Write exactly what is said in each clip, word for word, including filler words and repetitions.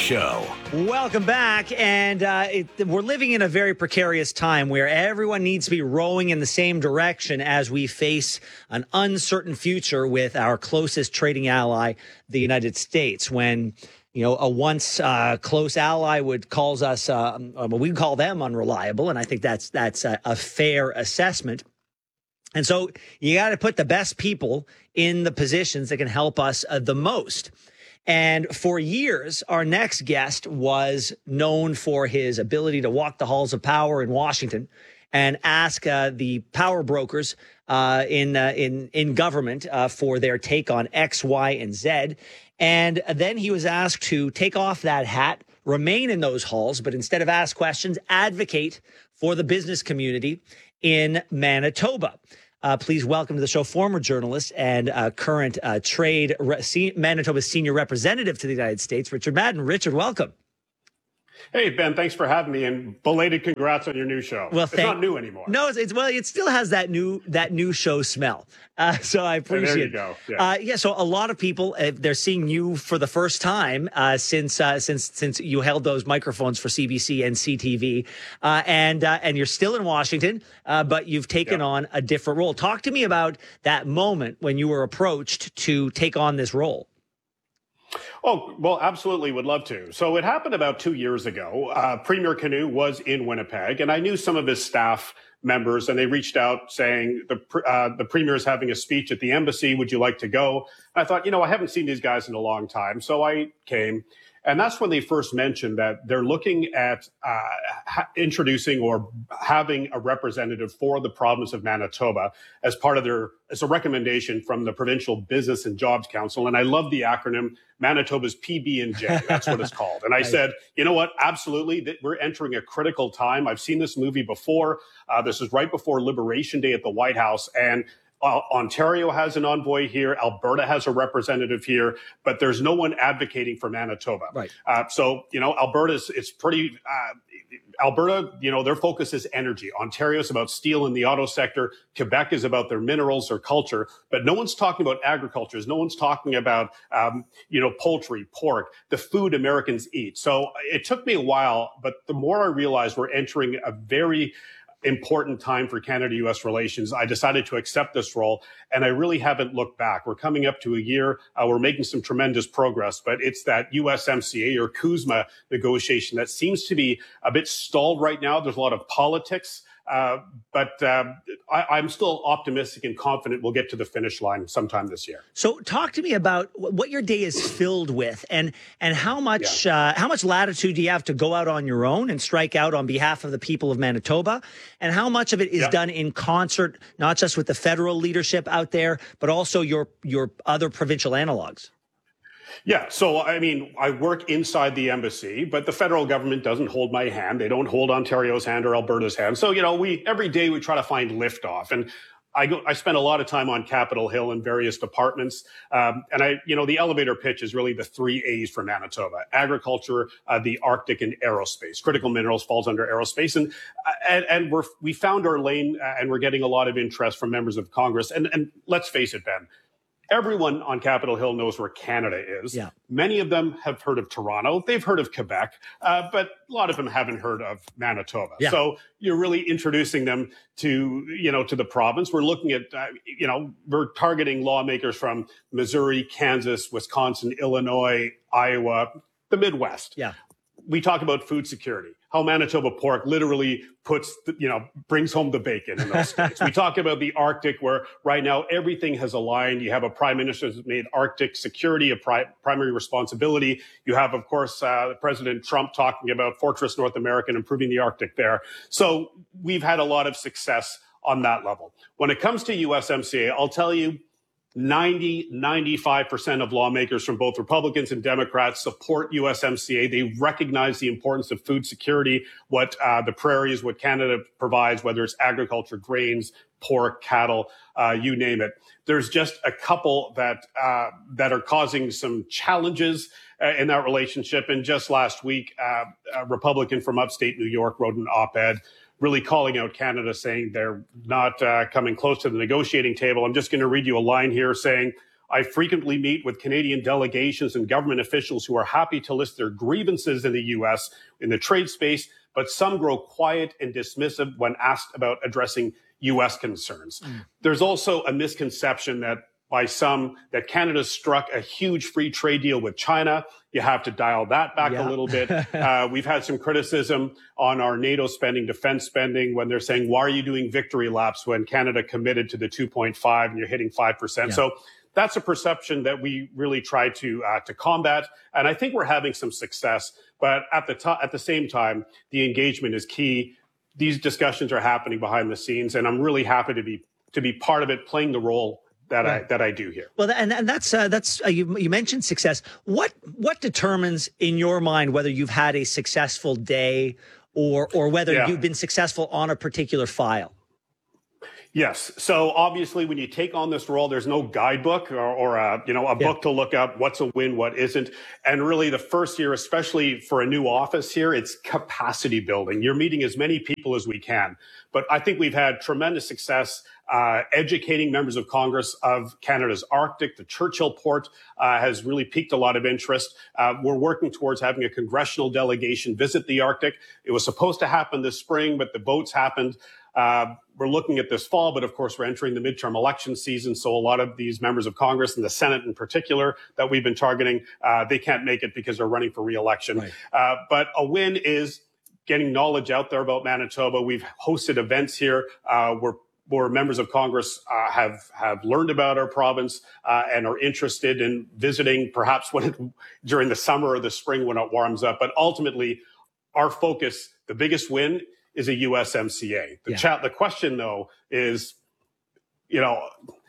Show. Welcome back. And uh, it, we're living in a very precarious time where everyone needs to be rowing in the same direction as we face an uncertain future with our closest trading ally, the United States. When, you know, a once uh, close ally would calls us, uh, well, we call them unreliable. And I think that's that's a, a fair assessment. And so you got to put the best people in the positions that can help us uh, the most. And for years, our next guest was known for his ability to walk the halls of power in Washington and ask uh, the power brokers uh, in uh, in in government uh, for their take on X, Y, and Z. And then he was asked to take off that hat, remain in those halls, but instead of ask questions, advocate for the business community in Manitoba. Uh, please welcome to the show former journalist and uh, current uh, trade re- se- Manitoba's senior representative to the United States, Richard Madden. Richard, welcome. Hey, Ben, thanks for having me, and belated congrats on your new show. Well, it's thank- not new anymore. No, it's, it's well, it still has that new that new show smell. Uh, so I appreciate. There you go. Yeah. Uh, yeah. So a lot of people uh, they're seeing you for the first time uh, since uh, since since you held those microphones for C B C and C T V, uh, and uh, and you're still in Washington, uh, but you've taken yeah. on a different role. Talk to me about that moment when you were approached to take on this role. Oh, well, absolutely would love to. So it happened about two years ago. Uh, Premier Canoe was in Winnipeg, and I knew some of his staff members, and they reached out saying, the uh, the Premier is having a speech at the embassy. Would you like to go? And I thought, you know, I haven't seen these guys in a long time. So I came. And that's when they first mentioned that they're looking at uh, ha- introducing or having a representative for the province of Manitoba as part of their, as a recommendation from the Provincial Business and Jobs Council. And I love the acronym, Manitoba's P B and J. That's what it's called. And I said, you know what? Absolutely. We're entering a critical time. I've seen this movie before. Uh, this is right before Liberation Day at the White House. And Uh, Ontario has an envoy here. Alberta has a representative here, but there's no one advocating for Manitoba. Right. Uh, so, you know, Alberta's, it's pretty, uh, Alberta, you know, their focus is energy. Ontario's about steel in the auto sector. Quebec is about their minerals or culture, but no one's talking about agriculture. No one's talking about, um, you know, poultry, pork, the food Americans eat. So it took me a while, but the more I realized we're entering a very important time for Canada-U S relations, I decided to accept this role, and I really haven't looked back. We're coming up to a year. Uh, we're making some tremendous progress, but it's that U S M C A or CUSMA negotiation that seems to be a bit stalled right now. There's a lot of politics. Uh, but uh, I, I'm still optimistic and confident we'll get to the finish line sometime this year. So, talk to me about what your day is filled with, and and how much yeah. uh, how much latitude do you have to go out on your own and strike out on behalf of the people of Manitoba, and how much of it is yeah. done in concert, not just with the federal leadership out there, but also your your other provincial analogs. Yeah. So, I mean, I work inside the embassy, but the federal government doesn't hold my hand. They don't hold Ontario's hand or Alberta's hand. So, you know, we every day we try to find liftoff. And I go, I spend a lot of time on Capitol Hill in various departments. Um, and I, you know, the elevator pitch is really the three A's for Manitoba: agriculture, uh, the Arctic, and aerospace. Critical minerals falls under aerospace. And, uh, and, and we're, we found our lane, uh, and we're getting a lot of interest from members of Congress. And, and let's face it, Ben, everyone on Capitol Hill knows where Canada is. Yeah. Many of them have heard of Toronto. They've heard of Quebec, uh, but a lot of them haven't heard of Manitoba. Yeah. So you're really introducing them to, you know, to the province. We're looking at, uh, you know, we're targeting lawmakers from Missouri, Kansas, Wisconsin, Illinois, Iowa, the Midwest. Yeah. We talk about food security, how Manitoba pork literally puts, the, you know, brings home the bacon in those states. We talk about the Arctic, where right now everything has aligned. You have a prime minister who's made Arctic security a pri- primary responsibility. You have, of course, uh, President Trump talking about Fortress North America and improving the Arctic there. So we've had a lot of success on that level. When it comes to U S M C A, I'll tell you, ninety, ninety-five percent of lawmakers from both Republicans and Democrats support U S M C A. They recognize the importance of food security, what uh, the prairies, what Canada provides, whether it's agriculture, grains, pork, cattle, uh, you name it. There's just a couple that uh, that are causing some challenges uh, in that relationship. And just last week, uh, a Republican from upstate New York wrote an op-ed really calling out Canada, saying they're not uh, coming close to the negotiating table. I'm just going to read you a line here saying, I frequently meet with Canadian delegations and government officials who are happy to list their grievances in the U S in the trade space, but some grow quiet and dismissive when asked about addressing U S concerns. Mm. There's also a misconception that by some that Canada struck a huge free trade deal with China. You have to dial that back yeah. a little bit. Uh, we've had some criticism on our NATO spending, defense spending, when they're saying, why are you doing victory laps when Canada committed to the two point five and you're hitting five percent? Yeah. So that's a perception that we really try to uh, to combat. And I think we're having some success. But at the to- at the same time, the engagement is key. These discussions are happening behind the scenes, and I'm really happy to be to be part of it, playing the role that right. I that I do here. Well, and, and that's uh, that's uh, you, you mentioned success. What what determines in your mind whether you've had a successful day or or whether yeah. you've been successful on a particular file? Yes. So obviously, when you take on this role, there's no guidebook or, or a, you know, a book yeah. to look up what's a win, what isn't. And really the first year, especially for a new office here, it's capacity building. You're meeting as many people as we can. But I think we've had tremendous success uh, educating members of Congress of Canada's Arctic. The Churchill port uh, has really piqued a lot of interest. Uh, we're working towards having a congressional delegation visit the Arctic. It was supposed to happen this spring, but the votes happened. Uh, we're looking at this fall, but of course we're entering the midterm election season. So a lot of these members of Congress and the Senate in particular that we've been targeting, uh, they can't make it because they're running for re-election. Right. Uh, but a win is getting knowledge out there about Manitoba. We've hosted events here uh, where where members of Congress uh, have have learned about our province uh, and are interested in visiting, perhaps when it, during the summer or the spring when it warms up. But ultimately, our focus, the biggest win, is a U S M C A. The, yeah. chat, the question, though, is, you know,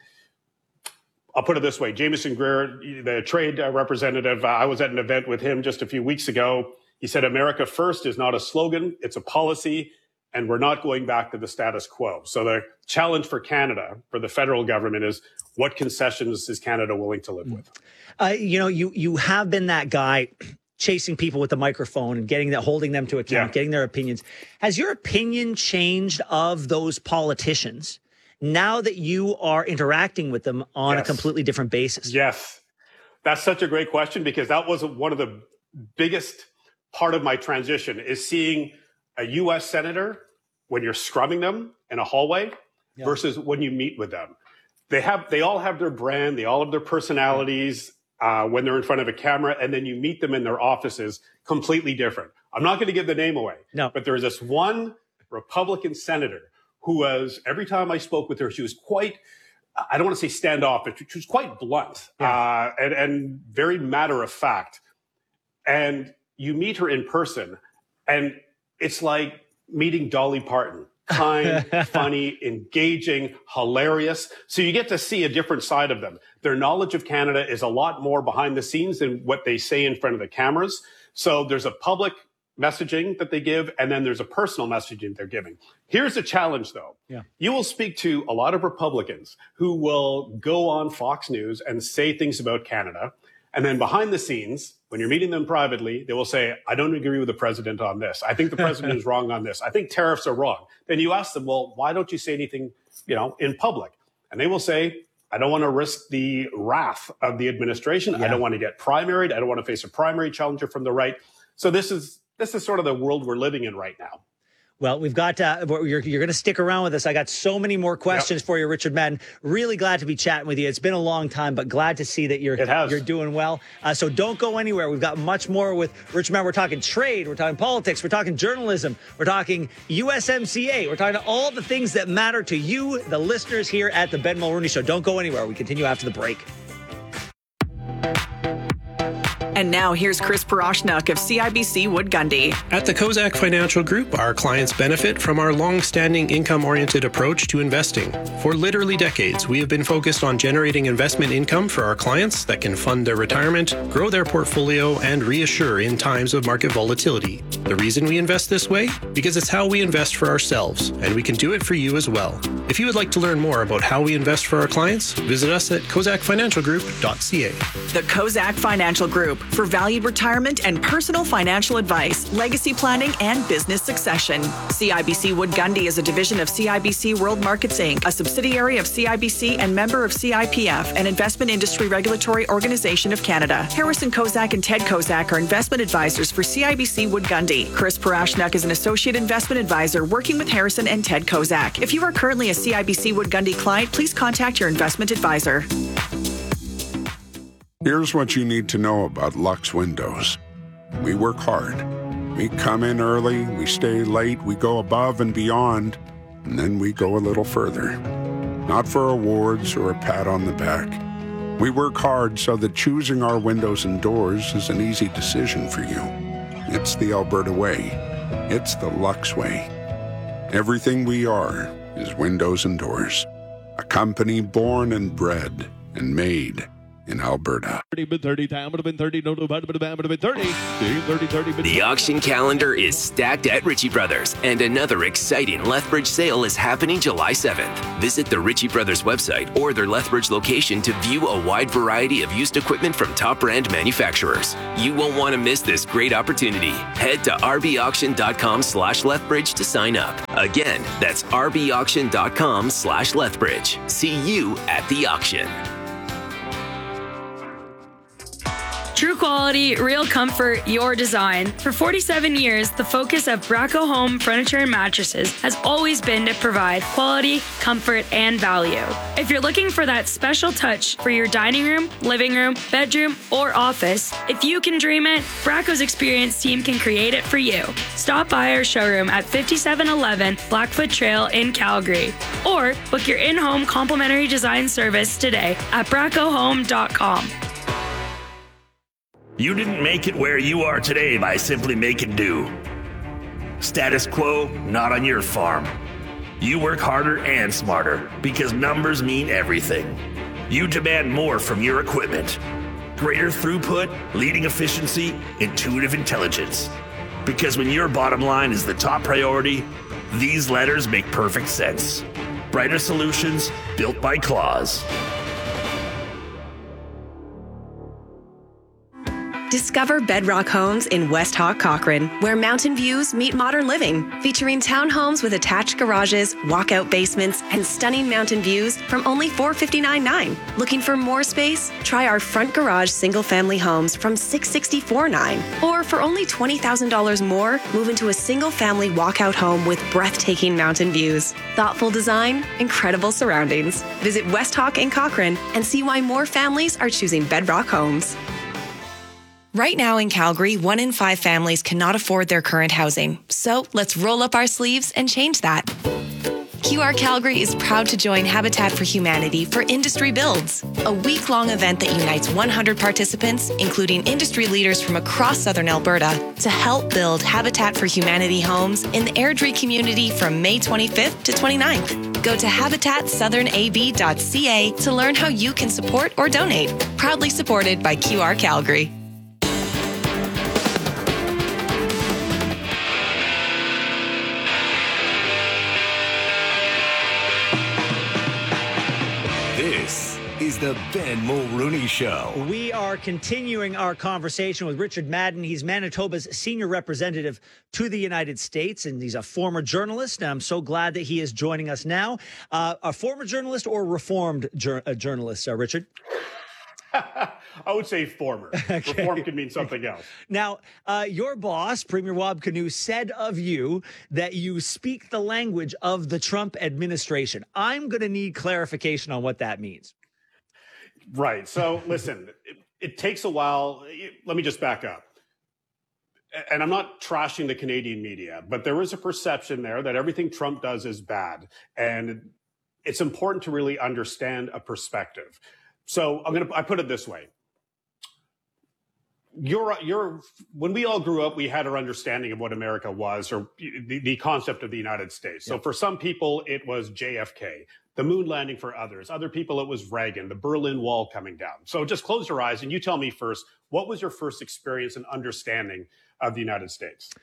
I'll put it this way. Jameson Greer, the trade representative, uh, I was at an event with him just a few weeks ago. He said, America First is not a slogan, it's a policy, and we're not going back to the status quo. So the challenge for Canada, for the federal government, is what concessions is Canada willing to live with? Uh, you know, you you have been that guy chasing people with the microphone and getting that, holding them to account, yeah. getting their opinions. Has your opinion changed of those politicians now that you are interacting with them on yes. a completely different basis? Yes. That's such a great question, because that was one of the biggest part of my transition, is seeing a U S senator when you're scrumming them in a hallway yeah. versus when you meet with them. They have, they all have their brand. They all have their personalities. Uh, when they're in front of a camera, and then you meet them in their offices, completely different. I'm not going to give the name away, no. but there was this one Republican senator who was, every time I spoke with her, she was quite, I don't want to say standoffish, she was quite blunt yeah. uh, and, and very matter of fact. And you meet her in person, and it's like meeting Dolly Parton. Kind, funny, engaging, hilarious. So you get to see a different side of them. Their knowledge of Canada is a lot more behind the scenes than what they say in front of the cameras. So there's a public messaging that they give, and then there's a personal messaging they're giving. Here's the challenge, though. Yeah. You will speak to a lot of Republicans who will go on Fox News and say things about Canada. And then behind the scenes, when you're meeting them privately, they will say, I don't agree with the president on this. I think the president is wrong on this. I think tariffs are wrong. Then you ask them, well, why don't you say anything, you know, in public? And they will say, I don't want to risk the wrath of the administration. Yeah. I don't want to get primaried. I don't want to face a primary challenger from the right. So this is this is sort of the world we're living in right now. Well, we've got, uh, you're, you're going to stick around with us. I got so many more questions yep. for you, Richard Madden. Really glad to be chatting with you. It's been a long time, but glad to see that you're, you're doing well. Uh, so don't go anywhere. We've got much more with Richard Madden. We're talking trade. We're talking politics. We're talking journalism. We're talking U S M C A. We're talking all the things that matter to you, the listeners here at the Ben Mulroney Show. Don't go anywhere. We continue after the break. And now here's Chris Paroshnuk of C I B C Wood Gundy. At the Kozak Financial Group, our clients benefit from our long-standing income-oriented approach to investing. For literally decades, we have been focused on generating investment income for our clients that can fund their retirement, grow their portfolio, and reassure in times of market volatility. The reason we invest this way? Because it's how we invest for ourselves, and we can do it for you as well. If you would like to learn more about how we invest for our clients, visit us at kozak financial group dot c a. The Kozak Financial Group, for valued retirement and personal financial advice, legacy planning, and business succession. C I B C Wood Gundy is a division of C I B C World Markets Incorporated, a subsidiary of C I B C and member of C I P F, an investment industry regulatory organization of Canada. Harrison Kozak and Ted Kozak are investment advisors for C I B C Wood Gundy. Chris Parashnak is an associate investment advisor working with Harrison and Ted Kozak. If you are currently a C I B C Wood Gundy client, please contact your investment advisor. Here's what you need to know about Lux Windows. We work hard. We come in early, we stay late, we go above and beyond, and then we go a little further. Not for awards or a pat on the back. We work hard so that choosing our windows and doors is an easy decision for you. It's the Alberta way. It's the Lux way. Everything we are is windows and doors. A company born and bred and made in Alberta. The auction calendar is stacked at Ritchie Brothers, and another exciting Lethbridge sale is happening July seventh. Visit the Ritchie Brothers website or their Lethbridge location to view a wide variety of used equipment from top brand manufacturers. You won't want to miss this great opportunity. Head to rbauction.com slash Lethbridge to sign up. Again, that's rbauction.com slash Lethbridge. See you at the auction. True quality, real comfort, your design. For forty-seven years, the focus of Braco Home Furniture and Mattresses has always been to provide quality, comfort, and value. If you're looking for that special touch for your dining room, living room, bedroom, or office, if you can dream it, Braco's experienced team can create it for you. Stop by our showroom at fifty-seven eleven Blackfoot Trail in Calgary, or book your in-home complimentary design service today at braco home dot com. You didn't make it where you are today by simply making do. Status quo, not on your farm. You work harder and smarter because numbers mean everything. You demand more from your equipment. Greater throughput, leading efficiency, intuitive intelligence. Because when your bottom line is the top priority, these letters make perfect sense. Brighter solutions built by Claws. Discover Bedrock Homes in West Hawk, Cochrane, where mountain views meet modern living, featuring townhomes with attached garages, walkout basements, and stunning mountain views from only four hundred fifty-nine dollars and nine cents. Looking for more space? Try our front garage single-family homes from six hundred sixty-four dollars and nine cents. Or for only twenty thousand dollars more, move into a single-family walkout home with breathtaking mountain views. Thoughtful design, incredible surroundings. Visit West Hawk in Cochrane and see why more families are choosing Bedrock Homes. Right now in Calgary, one in five families cannot afford their current housing. So let's roll up our sleeves and change that. Q R Calgary is proud to join Habitat for Humanity for Industry Builds, a week-long event that unites one hundred participants, including industry leaders from across southern Alberta, to help build Habitat for Humanity homes in the Airdrie community from May twenty-fifth to twenty-ninth. Go to habitat southern a b dot c a to learn how you can support or donate. Proudly supported by Q R Calgary. This is the Ben Mulrooney Show. We are continuing our conversation with Richard Madden. He's Manitoba's senior representative to the United States, and he's a former journalist. And I'm so glad that he is joining us now. Uh, a former journalist or reformed jur- uh, journalist, uh, Richard? I would say former. Okay. Reform could mean something else. Now, uh, your boss, Premier Wab Kinew, said of you that you speak the language of the Trump administration. I'm going to need clarification on what that means. Right. So, listen, it, it takes a while. Let me just back up. And I'm not trashing the Canadian media, but there is a perception there that everything Trump does is bad. And it's important to really understand a perspective. So I'm going to, I put it this way. You're, you're, when we all grew up, we had our understanding of what America was, or the, the concept of the United States. So yeah. For some people, it was J F K, the moon landing for others. Other people, it was Reagan, the Berlin Wall coming down. So just close your eyes and you tell me first, what was your first experience and understanding of the United States?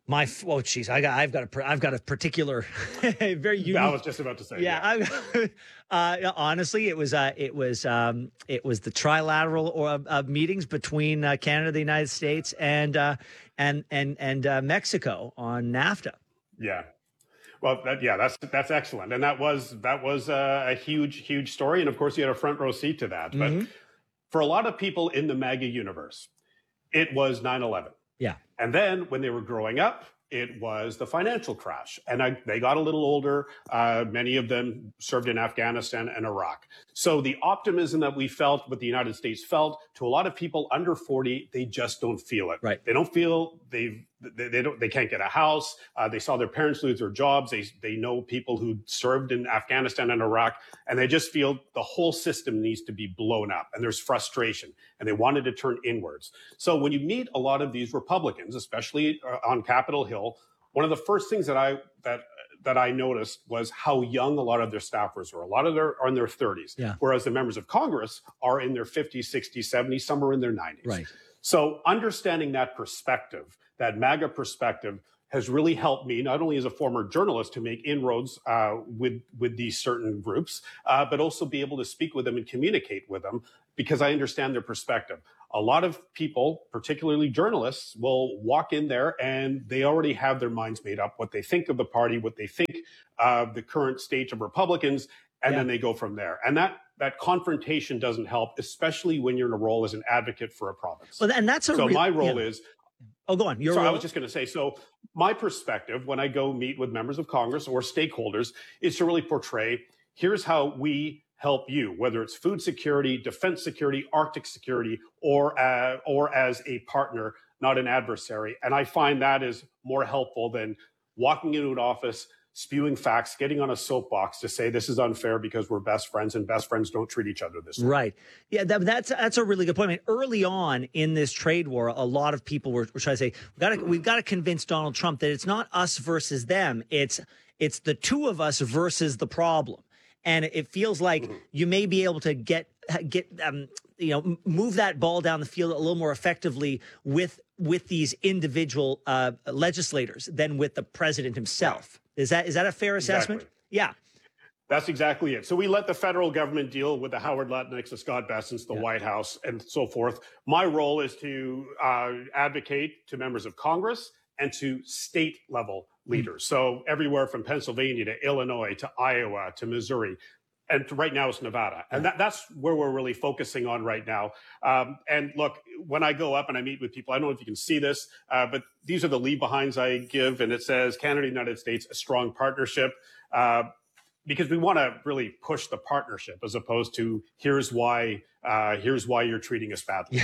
My oh, geez, I got I've got a I've got a particular very unique. I was just about to say. Yeah, yeah. I, uh, honestly, it was uh, it was um, it was the trilateral or uh, meetings between uh, Canada, the United States, and uh, and and and uh, Mexico on NAFTA. Yeah. Well, that, yeah, that's that's excellent, and that was that was a, a huge, huge story, and of course, you had a front row seat to that. But Mm-hmm. for a lot of people in the MAGA universe, it was nine eleven. Yeah. And then when they were growing up, it was the financial crash. And I, they got a little older. Uh, many of them served in Afghanistan and Iraq. So the optimism that we felt, what the United States felt, to a lot of people under forty, they just don't feel it. Right. They don't feel they've They, they don't. They can't get a house. Uh, they saw their parents lose their jobs. They they know people who served in Afghanistan and Iraq, and they just feel the whole system needs to be blown up. And there's frustration, and they wanted to turn inwards. So when you meet a lot of these Republicans, especially uh, on Capitol Hill, one of the first things that I that that I noticed was how young a lot of their staffers were. A lot of them are in their thirties, Yeah. whereas the members of Congress are in their fifties, sixties, seventies, some are in their nineties. Right. So understanding that perspective, that MAGA perspective, has really helped me, not only as a former journalist, to make inroads uh, with with these certain groups, uh, but also be able to speak with them and communicate with them, because I understand their perspective. A lot of people, particularly journalists, will walk in there and they already have their minds made up, what they think of the party, what they think of the current state of Republicans, and Yeah. then they go from there. And that that confrontation doesn't help, especially when you're in a role as an advocate for a province. Well, and that's a so real- my role yeah. is. Oh, go on. Your So I role- was just going to say, so my perspective when I go meet with members of Congress or stakeholders is to really portray, here's how we help you, whether it's food security, defense security, Arctic security, or uh, or as a partner, not an adversary. And I find that is more helpful than walking into an office, spewing facts, getting on a soapbox to say this is unfair because we're best friends and best friends don't treat each other this way. Right. Yeah, that, that's that's a really good point. I mean, early on in this trade war, a lot of people were, were trying to say, we've got to, we've got to convince Donald Trump that it's not us versus them. It's it's the two of us versus the problem. And it feels like mm-hmm. you may be able to get get um, you know move that ball down the field a little more effectively with with these individual uh, legislators than with the president himself. Is that is that a fair assessment? Exactly. Yeah. That's exactly it. So we let the federal government deal with the Howard Lutnicks, the Scott Bessents, the yeah. White House, and so forth. My role is to uh, advocate to members of Congress and to state level leaders. Mm-hmm. So everywhere from Pennsylvania to Illinois to Iowa to Missouri. And to right now it's Nevada. And that, that's where we're really focusing on right now. Um, and look, when I go up and I meet with people, I don't know if you can see this, uh, but these are the leave behinds I give. And it says Canada, United States, a strong partnership. Uh, because we want to really push the partnership as opposed to here's why uh, here's why you're treating us badly.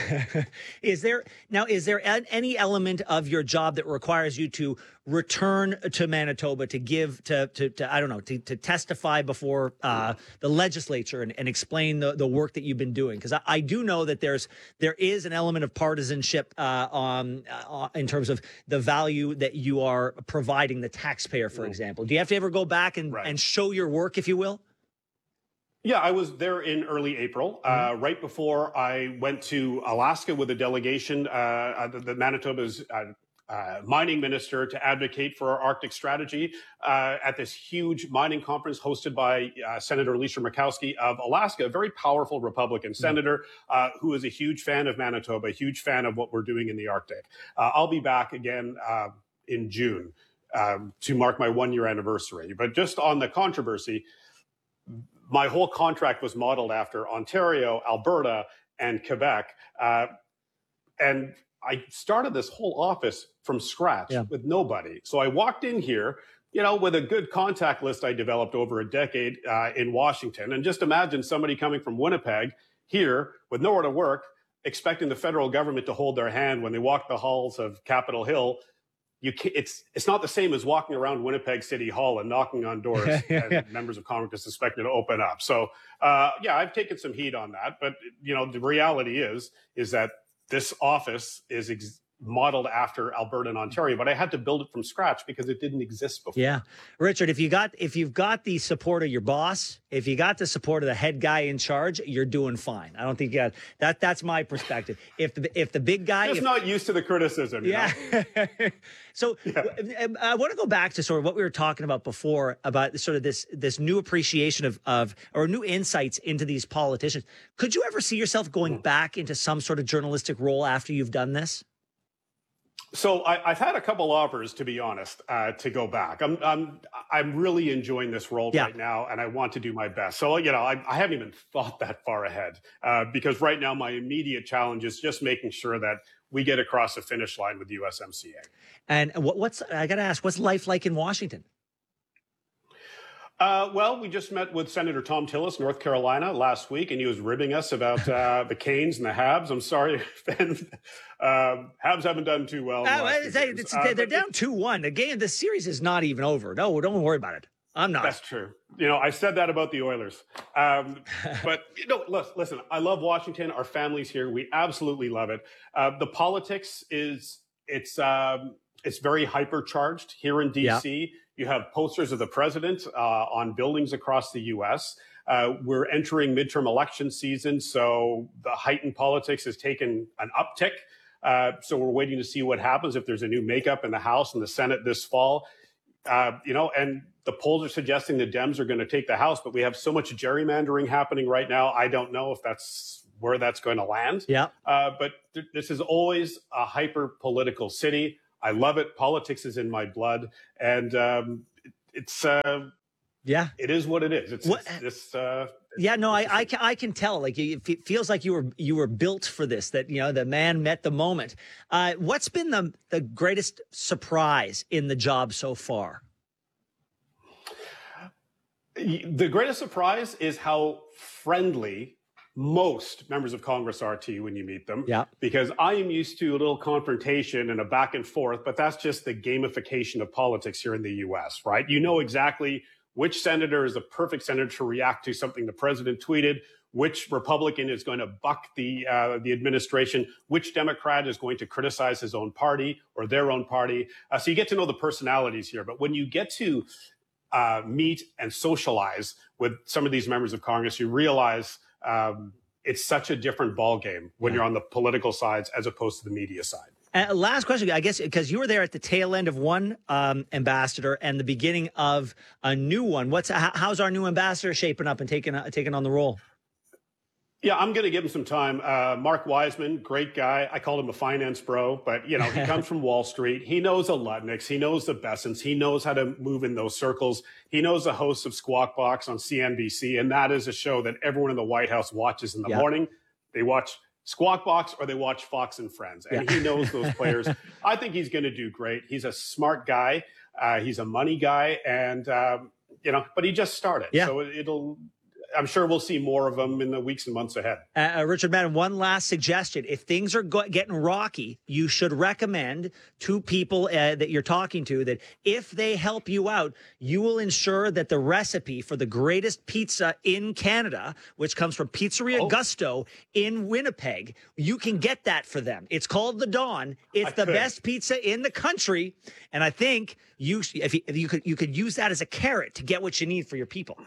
Is there now, is there any element of your job that requires you to return to Manitoba to give to, to, to I don't know, to, to testify before uh, the legislature and, and explain the, the work that you've been doing? Because I, I do know that there's there is an element of partisanship uh, um, uh, in terms of the value that you are providing the taxpayer, for example. Do you have to ever go back and, right. and show your work, if you will? Yeah, I was there in early April, mm-hmm. uh, right before I went to Alaska with a delegation, uh, the, the Manitoba's uh, uh, mining minister, to advocate for our Arctic strategy uh, at this huge mining conference hosted by uh, Senator Alicia Murkowski of Alaska, a very powerful Republican mm-hmm. senator uh, who is a huge fan of Manitoba, a huge fan of what we're doing in the Arctic. Uh, I'll be back again uh, in June uh, to mark my one-year anniversary. But just on the controversy, my whole contract was modeled after Ontario, Alberta, and Quebec. Uh, and I started this whole office from scratch yeah. with nobody. So I walked in here, you know, with a good contact list I developed over a decade uh, in Washington. And just imagine somebody coming from Winnipeg here with nowhere to work, expecting the federal government to hold their hand when they walk the halls of Capitol Hill. You can't, it's it's not the same as walking around Winnipeg City Hall and knocking on doors and members of Congress expected to open up. So, uh, yeah, I've taken some heat on that. But, you know, the reality is, is that this office is ex- modeled after Alberta and Ontario, but I had to build it from scratch because it didn't exist before. Yeah. Richard, if you got if you've got the support of your boss, if you got the support of the head guy in charge, you're doing fine. I don't think you got that. That's my perspective. If the if the big guy just if, not used to the criticism. Yeah. So yeah. I want to go back to sort of what we were talking about before about sort of this this new appreciation of of or new insights into these politicians. Could you ever see yourself going back into some sort of journalistic role after you've done this? So I, I've had a couple offers, to be honest, uh, to go back. I'm I'm I'm really enjoying this role yeah. right now, and I want to do my best. So you know, I, I haven't even thought that far ahead uh, because right now my immediate challenge is just making sure that we get across the finish line with U S M C A. And what, what's I got to ask, what's life like in Washington? Uh, well, we just met with Senator Thom Tillis, North Carolina, last week, and he was ribbing us about uh, the Canes and the Habs. I'm sorry, Ben. Uh, Habs haven't done too well. Uh, it's, it's, uh, they're down two one. The game, the series is not even over. No, don't worry about it. I'm not. That's true. You know, I said that about the Oilers. Um, but, you know, listen, I love Washington. Our family's here. We absolutely love it. Uh, the politics is, it's, um, it's very hypercharged here in D C. Yeah. You have posters of the president uh, on buildings across the U S. Uh, we're entering midterm election season, so the heightened politics has taken an uptick. Uh, so we're waiting to see what happens if there's a new makeup in the House and the Senate this fall. Uh, you know, and the polls are suggesting the Dems are going to take the House, but we have so much gerrymandering happening right now. I don't know if that's where that's going to land. Yeah. Uh, but th- this is always a hyper political city. I love it. Politics is in my blood, and um, it's uh, yeah, it is what it is. It's, what, it's this. Uh, yeah, no, I, I can I can tell. Like it feels like you were you were built for this. That you know the man met the moment. Uh, what's been the the greatest surprise in the job so far? The greatest surprise is how friendly most members of Congress are to you when you meet them. Yeah. Because I am used to a little confrontation and a back and forth, but that's just the gamification of politics here in the U S, right? You know exactly which senator is the perfect senator to react to something the president tweeted, which Republican is going to buck the uh, the administration, which Democrat is going to criticize his own party or their own party. Uh, so you get to know the personalities here. But when you get to uh, meet and socialize with some of these members of Congress, you realize Um, it's such a different ballgame when yeah. you're on the political sides as opposed to the media side. Uh, last question, I guess, because you were there at the tail end of one um, ambassador and the beginning of a new one. What's how's our new ambassador shaping up and taking uh, taking on the role? Yeah, I'm going to give him some time. Uh, Mark Wiseman, great guy. I called him a finance bro, but, you know, he comes from Wall Street. He knows the Lutnicks. He knows the Bessons. He knows how to move in those circles. He knows the host of Squawk Box on C N B C, and that is a show that everyone in the White House watches in the yeah. morning. They watch Squawk Box or they watch Fox and Friends, and yeah. he knows those players. I think he's going to do great. He's a smart guy. Uh, he's a money guy, and, um, you know, but he just started. Yeah. So it'll... I'm sure we'll see more of them in the weeks and months ahead. Uh, Richard Madden, one last suggestion. If things are go- getting rocky, you should recommend to people uh, that you're talking to that if they help you out, you will ensure that the recipe for the greatest pizza in Canada, which comes from Pizzeria oh. Gusto in Winnipeg, you can get that for them. It's called the Dawn. It's I the could. best pizza in the country. And I think you, if you, if you could, you could use that as a carrot to get what you need for your people.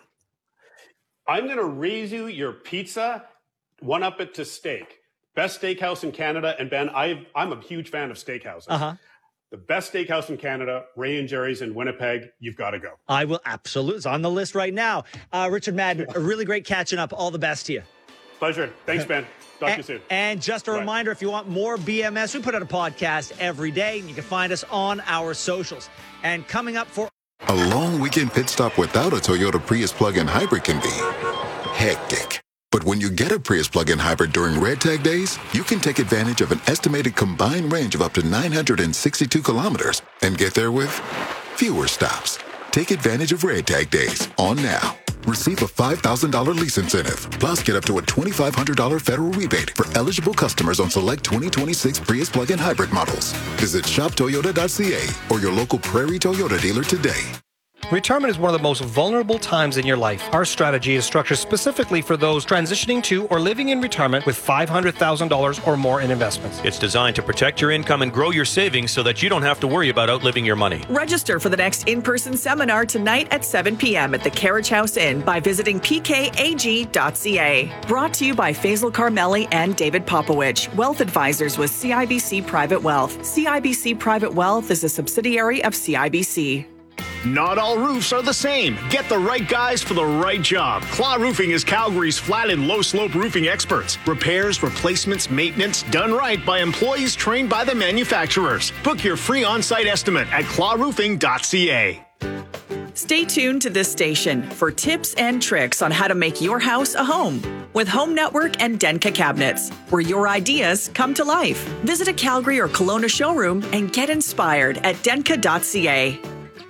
I'm going to raise you your pizza, one up it to steak. Best steakhouse in Canada. And Ben, I've, I'm a huge fan of steakhouses. Uh-huh. The best steakhouse in Canada, Ray and Jerry's in Winnipeg. You've got to go. I will absolutely. It's on the list right now. Uh, Richard Madden, really great catching up. All the best to you. Pleasure. Thanks, Ben. Talk to you soon. And just a Bye. reminder, if you want more B M S, we put out a podcast every day. And you can find us on our socials. And coming up for a long weekend pit stop without a Toyota Prius plug-in hybrid can be hectic. But when you get a Prius plug-in hybrid during Red Tag days, you can take advantage of an estimated combined range of up to nine hundred sixty-two kilometers and get there with fewer stops. Take advantage of Red Tag days on now. Receive a five thousand dollars lease incentive, plus get up to a twenty-five hundred dollars federal rebate for eligible customers on select twenty twenty-six Prius plug-in hybrid models. Visit shop toyota dot c a or your local Prairie Toyota dealer today. Retirement is one of the most vulnerable times in your life. Our strategy is structured specifically for those transitioning to or living in retirement with five hundred thousand dollars or more in investments. It's designed to protect your income and grow your savings so that you don't have to worry about outliving your money. Register for the next in-person seminar tonight at seven p.m. at the Carriage House Inn by visiting p k a g dot c a. Brought to you by Faisal Carmeli and David Popowich, Wealth Advisors with C I B C Private Wealth. C I B C Private Wealth is a subsidiary of C I B C. Not all roofs are the same. Get the right guys for the right job. Claw Roofing is Calgary's flat and low slope roofing experts. Repairs, replacements, maintenance, done right by employees trained by the manufacturers. Book your free on-site estimate at claw roofing dot c a. Stay tuned to this station for tips and tricks on how to make your house a home with Home Network and Denka Cabinets, where your ideas come to life. Visit a Calgary or Kelowna showroom and get inspired at denka dot c a.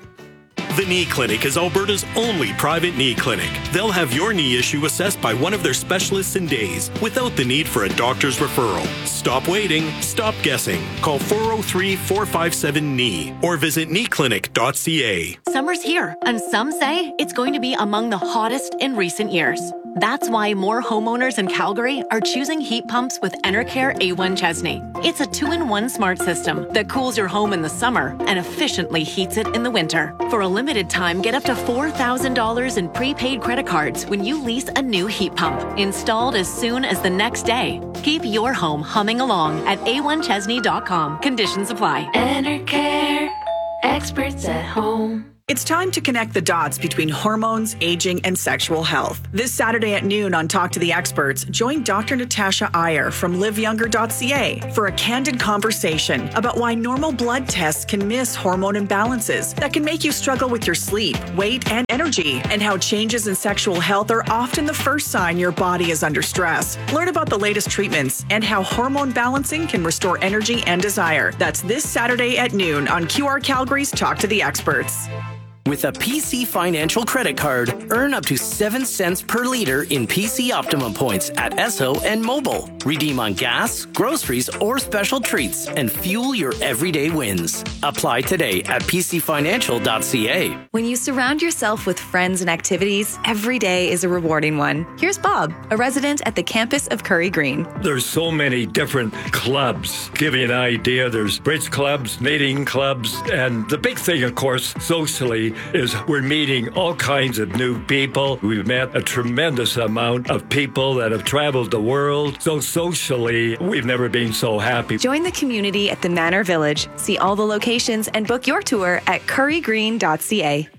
The Knee Clinic is Alberta's only private knee clinic. They'll have your knee issue assessed by one of their specialists in days without the need for a doctor's referral. Stop waiting. Stop guessing. Call four oh three, four five seven, K N E E or visit knee clinic dot c a. Summer's here, and some say it's going to be among the hottest in recent years. That's why more homeowners in Calgary are choosing heat pumps with Enercare A one Chesney. It's a two-in-one smart system that cools your home in the summer and efficiently heats it in the winter. For a limited time, get up to four thousand dollars in prepaid credit cards when you lease a new heat pump, installed as soon as the next day. Keep your home humming along at a one chesney dot com. Conditions apply. Enercare, experts at home. It's time to connect the dots between hormones, aging, and sexual health. This Saturday at noon on Talk to the Experts, join Doctor Natasha Iyer from live younger dot c a for a candid conversation about why normal blood tests can miss hormone imbalances that can make you struggle with your sleep, weight, and energy, and how changes in sexual health are often the first sign your body is under stress. Learn about the latest treatments and how hormone balancing can restore energy and desire. That's this Saturday at noon on Q R Calgary's Talk to the Experts. With a P C Financial credit card, earn up to seven cents per liter in P C Optimum points at Esso and Mobile. Redeem on gas, groceries, or special treats and fuel your everyday wins. Apply today at p c financial dot c a. When you surround yourself with friends and activities, every day is a rewarding one. Here's Bob, a resident at the campus of Curry Green. There's so many different clubs. Give you an idea, there's bridge clubs, knitting clubs, and the big thing, of course, socially, is we're meeting all kinds of new people. We've met a tremendous amount of people that have traveled the world. So socially, we've never been so happy. Join the community at the Manor Village. See all the locations and book your tour at curry green dot c a.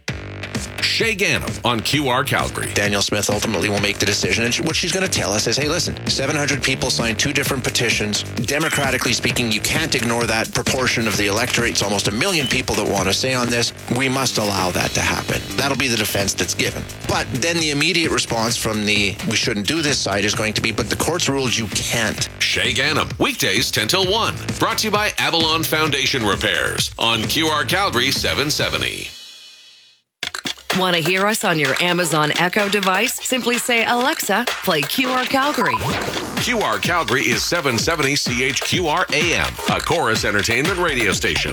Shay Gannam on Q R Calgary. Danielle Smith ultimately will make the decision. And what she's going to tell us is, hey, listen, seven hundred people signed two different petitions. Democratically speaking, you can't ignore that proportion of the electorate. It's almost a million people that want to say on this. We must allow that to happen. That'll be the defense that's given. But then the immediate response from the we shouldn't do this side is going to be, but the courts ruled you can't. Shay Gannam, weekdays ten till one. Brought to you by Avalon Foundation Repairs on Q R Calgary seven seventy. Want to hear us on your Amazon Echo device? Simply say, Alexa, play Q R Calgary. Q R Calgary is seven seventy C H Q R A M, a Chorus Entertainment radio station.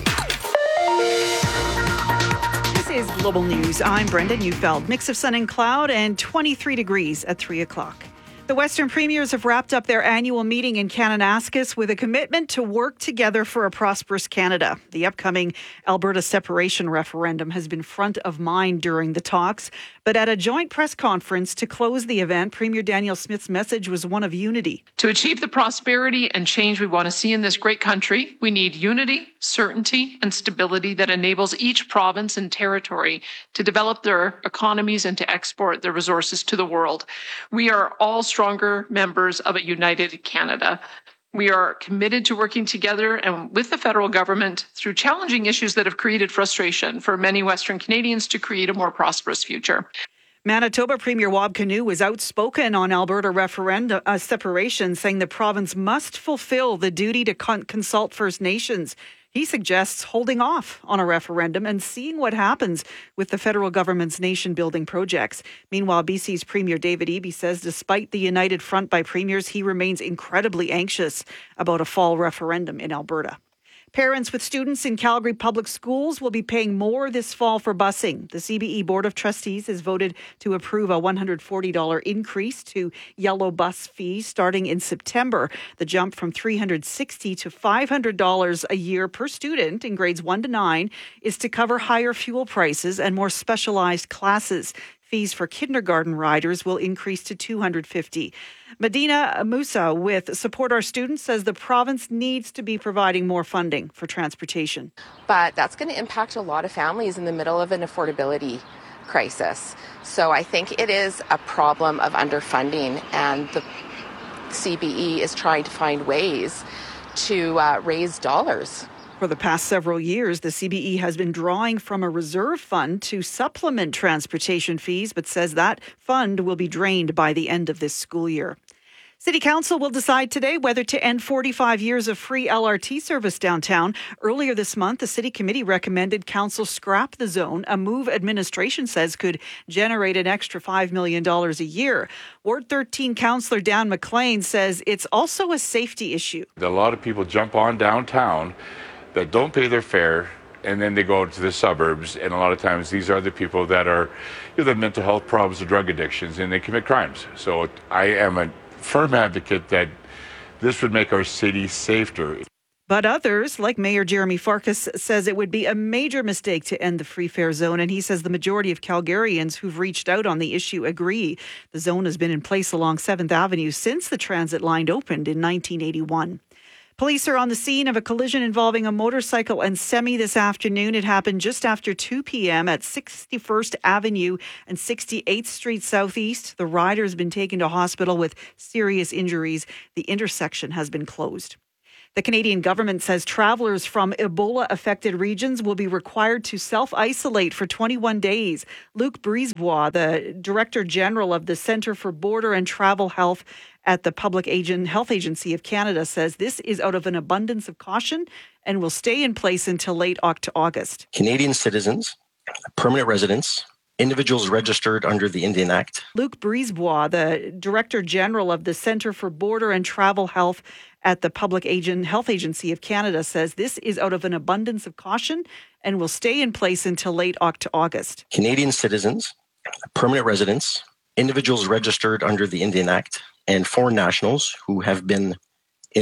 This is Global News. I'm Brenda Neufeld. Mix of sun and cloud and twenty-three degrees at three o'clock. The Western Premiers have wrapped up their annual meeting in Kananaskis with a commitment to work together for a prosperous Canada. The upcoming Alberta separation referendum has been front of mind during the talks, but at a joint press conference to close the event, Premier Danielle Smith's message was one of unity. To achieve the prosperity and change we want to see in this great country, we need unity, certainty, and stability that enables each province and territory to develop their economies and to export their resources to the world. We are all stronger members of a united Canada. We are committed to working together and with the federal government through challenging issues that have created frustration for many Western Canadians to create a more prosperous future. Manitoba Premier Wab Kinew was outspoken on Alberta referendum uh, separation, saying the province must fulfill the duty to con- consult First Nations. He suggests holding off on a referendum and seeing what happens with the federal government's nation-building projects. Meanwhile, B C's Premier David Eby says despite the united front by premiers, he remains incredibly anxious about a fall referendum in Alberta. Parents with students in Calgary Public Schools will be paying more this fall for busing. The C B E Board of Trustees has voted to approve a one hundred forty dollars increase to yellow bus fees starting in September. The jump from three hundred sixty dollars to five hundred dollars a year per student in grades one to nine is to cover higher fuel prices and more specialized classes. Fees for kindergarten riders will increase to two hundred fifty dollars. Medina Musa with Support Our Students says the province needs to be providing more funding for transportation. But that's going to impact a lot of families in the middle of an affordability crisis. So I think it is a problem of underfunding, and the C B E is trying to find ways to uh, raise dollars. For the past several years, the C B E has been drawing from a reserve fund to supplement transportation fees, but says that fund will be drained by the end of this school year. City Council will decide today whether to end forty-five years of free L R T service downtown. Earlier this month, the City Committee recommended Council scrap the zone, a move administration says could generate an extra five million dollars a year. Ward thirteen Councillor Dan McLean says it's also a safety issue. A lot of people jump on downtown that don't pay their fare, and then they go to the suburbs, and a lot of times these are the people that are, you know, have mental health problems or drug addictions, and they commit crimes. So I am a firm advocate that this would make our city safer. But others, like Mayor Jeremy Farkas, says it would be a major mistake to end the free fare zone, and he says the majority of Calgarians who've reached out on the issue agree. The zone has been in place along seventh Avenue since the transit line opened in nineteen eighty-one. Police are on the scene of a collision involving a motorcycle and semi this afternoon. It happened just after two p.m. at sixty-first Avenue and sixty-eighth Street Southeast. The rider has been taken to hospital with serious injuries. The intersection has been closed. The Canadian government says travelers from Ebola-affected regions will be required to self-isolate for twenty-one days. Luc Brisebois, the Director General of the Centre for Border and Travel Health at the Public Agent Health Agency of Canada, says this is out of an abundance of caution and will stay in place until late August. Canadian citizens, permanent residents, individuals registered under the Indian Act. Luc Brisebois, the Director General of the Centre for Border and Travel Health at the Public Agent Health Agency of Canada, says this is out of an abundance of caution and will stay in place until late August. Canadian citizens, permanent residents, individuals registered under the Indian Act, and foreign nationals who have been